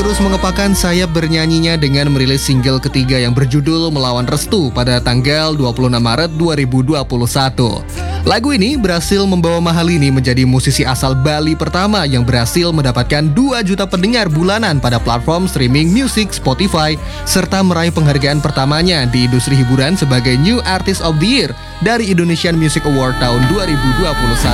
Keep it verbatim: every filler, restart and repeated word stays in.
terus mengepakkan sayap bernyanyinya dengan merilis single ketiga yang berjudul Melawan Restu pada tanggal dua puluh enam Maret dua ribu dua puluh satu. Lagu ini berhasil membawa Mahalini menjadi musisi asal Bali pertama yang berhasil mendapatkan dua juta pendengar bulanan pada platform streaming musik Spotify, serta meraih penghargaan pertamanya di industri hiburan sebagai New Artist of the Year dari Indonesian Music Award tahun dua ribu dua puluh satu.